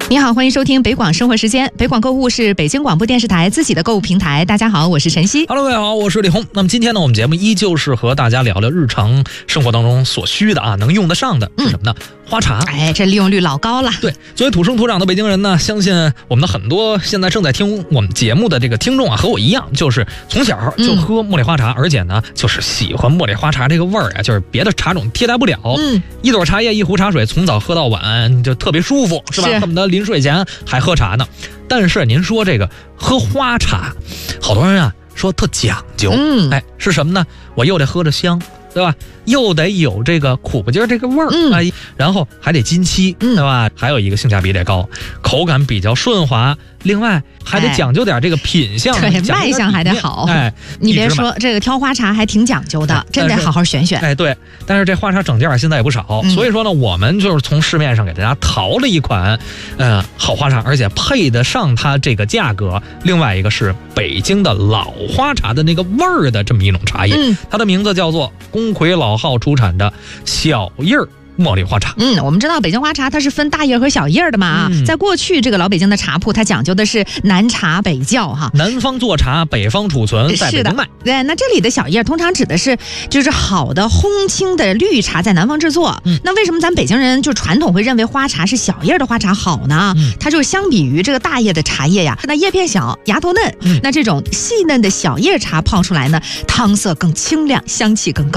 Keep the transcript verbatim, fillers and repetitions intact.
你好，欢迎收听北广生活时间。北广购物是北京广播电视台自己的购物平台。大家好，我是晨曦。 Hello， 各位好，我是李红。那么今天呢，我们节目依旧是和大家聊聊日常生活当中所需的啊，能用得上的是什么呢？嗯、花茶。 哎，这利用率老高了。 对，作为土生土长的北京人呢，相信我们的很多现在正在听我们节目的这个听众啊，和我一样，就是从小就喝茉莉花茶，嗯、而且呢，就是喜欢茉莉花茶这个味儿啊，就是别的茶种替代不了。嗯，一朵茶叶，一壶茶水，从早喝到晚，就特别舒服，是吧？恨不得临睡前还喝茶呢。但是您说这个喝花茶，好多人啊说特讲究，嗯，哎，是什么呢？我又得喝着香，对吧？又得有这个苦不劲儿这个味儿，嗯，哎，然后还得金漆，嗯，对吧？还有一个性价比得高，口感比较顺滑，另外还得讲究点这个品相， 对，卖相还得好。哎，你别说这个挑花茶还挺讲究的，真得好好选选。 哎，对，但是这花茶整件现在也不少，嗯、所以说呢，我们就是从市面上给大家淘了一款，呃，好花茶，而且配得上它这个价格。另外一个是北京的老花茶的那个味儿的这么一种茶叶，嗯、它的名字叫做公魁老号出产的小叶儿茉莉花茶。 嗯，我们知道北京花茶它是分大叶和小叶的嘛啊、嗯，在过去这个老北京的茶铺，它讲究的是南茶北窖哈， 南方做茶，北方储存，在北京卖。 对，那这里的小叶通常指的是就是好的烘青的绿茶在南方制作。嗯，那为什么咱北京人就传统会认为花茶是小叶的花茶好呢？嗯，它就相比于这个大叶的茶叶呀，那叶片小，芽头嫩，嗯、那这种细嫩的小叶茶泡出来呢，汤色更清亮，香气更高。